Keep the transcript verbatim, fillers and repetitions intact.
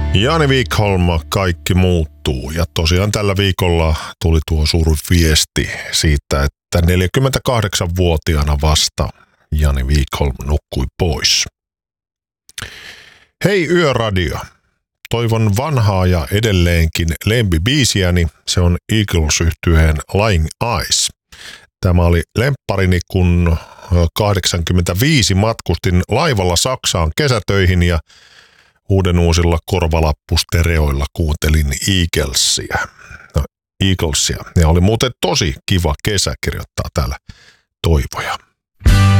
Jani Wikholm, kaikki muuttuu. Ja tosiaan tällä viikolla tuli tuo suuri viesti siitä, että neljäkymmentäkahdeksanvuotiaana vasta Jani Wikholm nukkui pois. Hei Yöradio. Toivon vanhaa ja edelleenkin lempibiisiäni. Se on Eagles-yhtyeen Lying Eyes. Tämä oli lempparini, kun kahdeksankymmentäviisi matkustin laivalla Saksaan kesätöihin ja uuden uusilla korvalappustereoilla kuuntelin Eaglesia. No, Eaglesia. Ja oli muuten tosi kiva kesä, kirjoittaa täällä Toivoja.